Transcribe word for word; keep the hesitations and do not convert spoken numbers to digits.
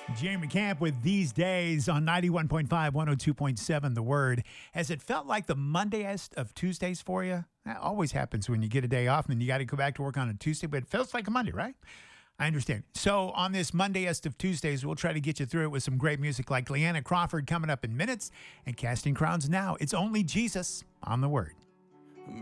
Jamie Camp with These Days on ninety-one point five, one oh two point seven, The Word. Has it felt like the Mondayest of Tuesdays for you? That always happens when you get a day off and then you got to go back to work on a Tuesday, but it feels like a Monday, right? I understand. So on this Mondayest of Tuesdays, we'll try to get you through it with some great music like Leanna Crawford coming up in minutes and Casting Crowns now. It's only Jesus on The Word.